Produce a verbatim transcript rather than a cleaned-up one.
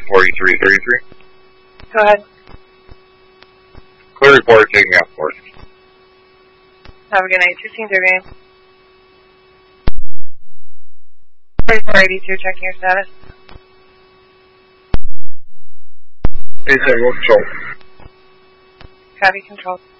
forty-three thirty-three. Go ahead. Clear report, taking out for us. Have a good night. sixteen thirty-nine. forty-four eighty-two, checking your status. eight seven one control. Copy, control.